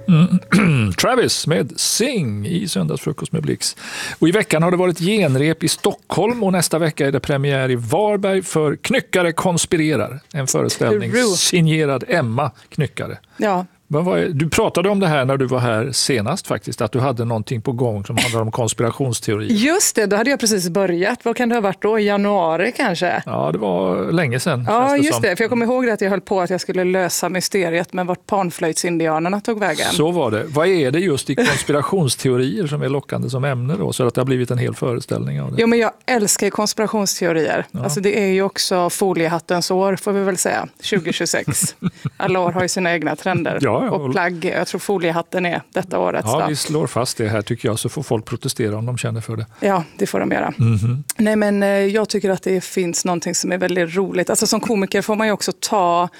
Travis med Sing i Söndagsfrukost med Blix. Och i veckan har det varit genrep i Stockholm och nästa vecka är det premiär i Varberg för Knyckare konspirerar. En föreställning signerad Emma Knyckare. Ja. Du pratade om det här när du var här senast faktiskt, att du hade någonting på gång som handlar om konspirationsteori. Just det, då hade jag precis börjat. Vad kan det ha varit då? I januari kanske? Ja, det var länge sedan. Ja, just det. För jag kommer ihåg att jag höll på att jag skulle lösa mysteriet med vart panflöjtsindianerna tog vägen. Så var det. Vad är det just i konspirationsteorier som är lockande som ämne då? Så att det har blivit en hel föreställning av det. Jo, men jag älskar ju konspirationsteorier. Ja. Alltså det är ju också foliehattens år, får vi väl säga. 2026. Alla år har ju sina egna trender. Ja. Och plagg, jag tror foliehatten är detta årets. Ja, vi slår fast det här tycker jag, så får folk protestera om de känner för det. Ja, det får de göra. Nej, men jag tycker att det finns någonting som är väldigt roligt. Alltså som komiker får man ju också ta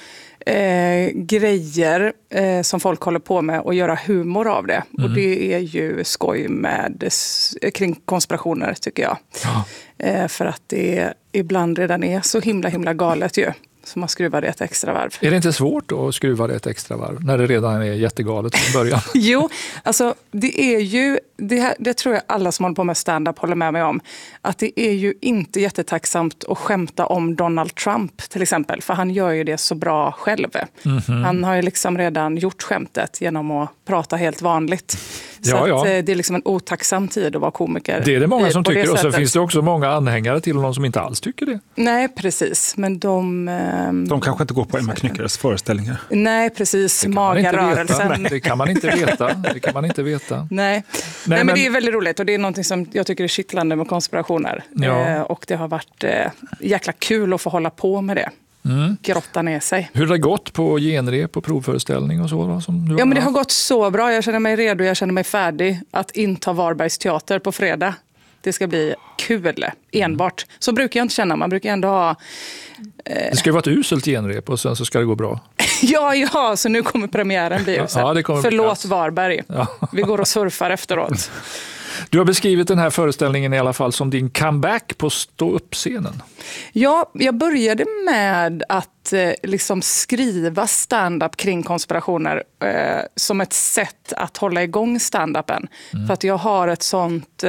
grejer som folk håller på med och göra humor av det. Och det är ju skoj kring konspirationer tycker jag. Ja. För att det ibland redan är så himla galet ju. Så man skruvar det ett extra varv. Är det inte svårt att skruva det ett extra varv när det redan är jättegalet från början? Jo, alltså det är ju, det tror jag alla som håller på med stand-up håller med mig om, att det är ju inte jättetacksamt att skämta om Donald Trump till exempel, för han gör ju det så bra själv. Han har ju liksom redan gjort skämtet genom att prata helt vanligt. Så att det är liksom en otacksam tid att vara komiker. Det är det många som tycker, och så finns det också många anhängare till honom som inte alls tycker det. Nej, precis. Men de kanske inte går på Emma Knyckares föreställningar. Nej, precis. Magarörelsen. Det kan man inte veta. Nej, men det är väldigt roligt och det är någonting som jag tycker är kittlande med konspirationer. Ja. Och det har varit jäkla kul att få hålla på med det. Grotta ner sig. Hur har det gått på genrep och provföreställning och så? Då, som du men det har gått så bra. Jag känner mig redo, jag känner mig färdig att inta Varbergs teater på fredag. Det ska bli kul, enbart. Så brukar jag inte känna, man brukar ändå ha... Det ska ju vara ett uselt genrep och sen så ska det gå bra. Ja, så nu kommer premiären bli uselt. Ja, det kommer Förlåt Varberg. Ja. Vi går och surfar efteråt. Du har beskrivit den här föreställningen i alla fall som din comeback på stå-upp-scenen. Ja, jag började med att liksom skriva stand-up kring konspirationer som ett sätt att hålla igång stand-upen. För att jag har ett sånt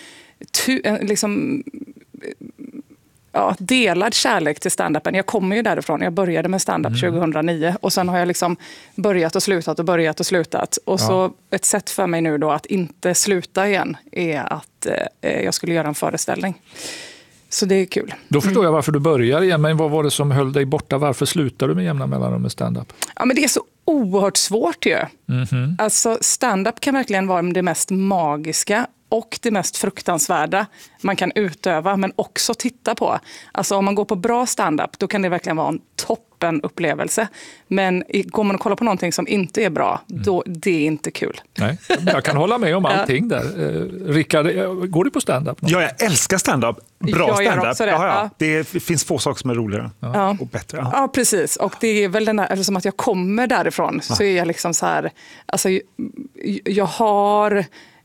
delad kärlek till stand-upen. Jag kommer ju därifrån. Jag började med stand-up 2009 och sen har jag liksom börjat och slutat. Och så ett sätt för mig nu då att inte sluta igen är att jag skulle göra en föreställning. Så det är kul. Då förstår jag varför du börjar igen, men vad var det som höll dig borta? Varför slutar du med jämna mellanrum med stand-up? Ja, men det är så oerhört svårt ju. Alltså stand-up kan verkligen vara det mest magiska och det mest fruktansvärda man kan utöva, men också titta på. Alltså om man går på bra stand-up, då kan det verkligen vara en toppenupplevelse. Men går man och kollar på någonting som inte är bra, då det är inte kul. Nej, jag kan hålla med om allting där. Rickard, går du på stand-up? Ja, jag älskar stand-up. Bra stand-up. Ja. Det finns få saker som är roligare och bättre. Ja, precis. Och det är väl den där, som att jag kommer därifrån, så är jag liksom så här, alltså jag har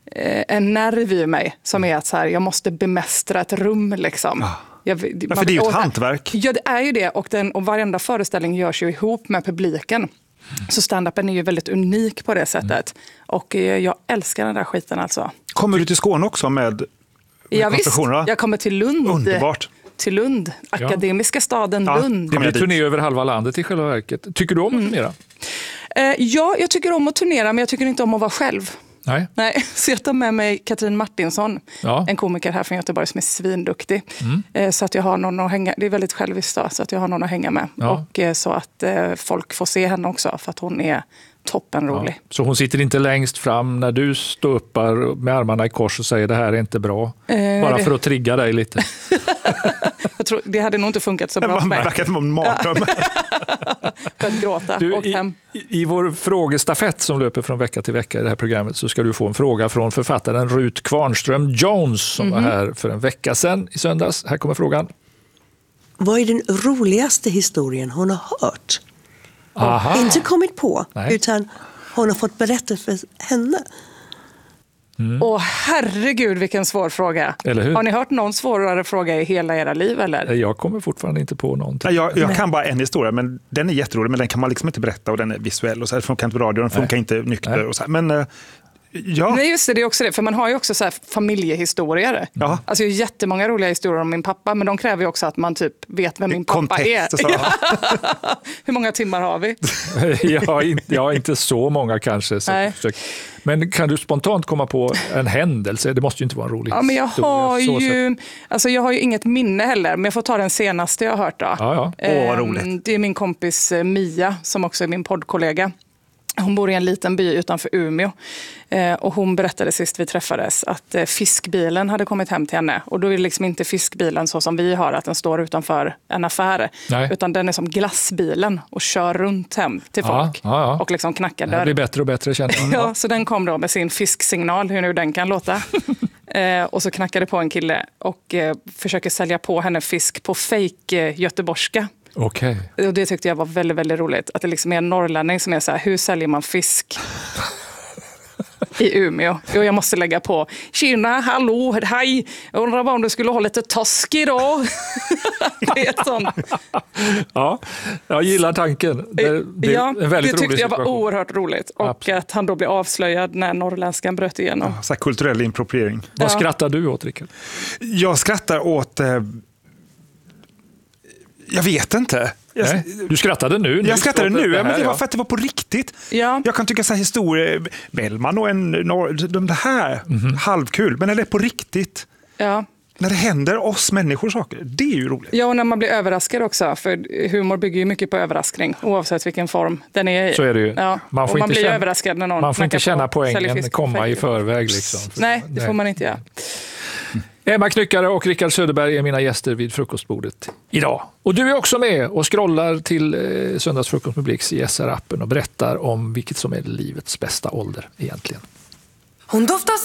en nerv i mig som är att så här, jag måste bemästra ett rum liksom. För det är ju ett hantverk. Ja, det är ju det. Och varenda föreställning görs ju ihop med publiken. Så stand-upen är ju väldigt unik på det sättet. Och jag älskar den där skiten alltså. Kommer du till Skåne också med konspirationer? Visst. Jag kommer till Lund. Underbart. Till Lund. Akademiska staden Lund. Det blir turné över halva landet i själva verket. Tycker du om att turnera? Ja, jag tycker om att turnera, men jag tycker inte om att vara själv. Nej. Så jag tar med mig Katrin Martinsson, en komiker här från Göteborg som är svinduktig. Så att jag har någon att hänga, det är väldigt själviskt då, så att jag har någon att hänga med. Och så att folk får se henne också, för att hon är toppenrolig. Ja. Så hon sitter inte längst fram när du står upp med armarna i kors och säger det här är inte bra. Bara för att trigga dig lite. Jag tror, det hade nog inte funkat så bra för mig. Man verkar som en mardröm. För att gråta. I vår frågestafett som löper från vecka till vecka i det här programmet så ska du få en fråga från författaren Ruth Kvarnström Jones som var här för en vecka sedan i söndags. Här kommer frågan. Vad är den roligaste historien hon har hört? Inte kommit på, utan hon har fått berättat för henne. Åh herregud vilken svår fråga. Eller hur? Har ni hört någon svårare fråga i hela era liv eller? Jag kommer fortfarande inte på någonting. Jag kan bara en historia, men den är jätterolig, men den kan man liksom inte berätta och den är visuell och så här, funkar inte på radio, den funkar inte nykter och så här. Men ja. Nej just det, det är också det, för man har ju också så här familjehistorier. Ja. Alltså jättemånga roliga historier om min pappa, men de kräver ju också att man typ vet vem min pappa kontext, är. så. Hur många timmar har vi? Jag har inte så många kanske. Så men kan du spontant komma på en händelse? Det måste ju inte vara en rolig Ja, men jag historia. har ju inget minne heller, men jag får ta den senaste jag har hört då. Ja. Vad roligt. Det är min kompis Mia som också är min poddkollega. Hon bor i en liten by utanför Umeå och hon berättade sist vi träffades att fiskbilen hade kommit hem till henne. Och då är det liksom inte fiskbilen så som vi har, att den står utanför en affär. Nej. Utan den är som glassbilen och kör runt hem till folk och liksom knackar Det dörr. blir bättre och bättre känner jag. Ja, så den kom då med sin fisksignal, hur nu den kan låta. Och så knackade på en kille och försöker sälja på henne fisk på fake göteborgska. Okej. Och det tyckte jag var väldigt, väldigt roligt. Att det liksom är en norrlänning som är så här, hur säljer man fisk i Umeå? Och jag måste lägga på, tjena, hallå, hej, jag undrar bara om du skulle ha lite tosk idag. Det är ett sånt. Ja, jag gillar tanken. Det är en väldigt det tyckte rolig jag var situation. oerhört roligt. Och Absolut. att han då blev avslöjad när norrländskan bröt igenom. Så här kulturell impropriering. Vad skrattar du åt, Rickard? Jag skrattar åt... jag vet inte. Nej, du skrattade nu. Jag skrattade nu, men det var ja. för att det var på riktigt. Ja. Jag kan tycka så här historier, Bellman och det här, halvkul. Men när det är på riktigt, Ja. när det händer oss människor saker, det är ju roligt. Ja, och när man blir överraskad också. För humor bygger ju mycket på överraskning, oavsett vilken form den är i. Så är det ju. Ja. Man får och man inte blir känna- överraskad när någon Man får inte knackar känna på, säljer poängen fisk. komma i förväg. Liksom. Nej, det får man inte göra. Emma Knyckare och Rickard Söderberg är mina gäster vid frukostbordet idag. Och du är också med och scrollar till Söndagsfrukost med Blix i SR-appen och berättar om vilket som är livets bästa ålder egentligen. Hon doftar